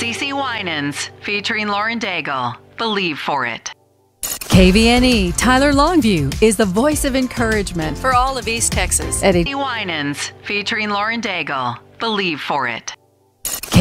CeCe Winans, featuring Lauren Daigle. Believe for it. KVNE Tyler Longview is the voice of encouragement for all of East Texas. CeCe Winans, featuring Lauren Daigle. Believe for it.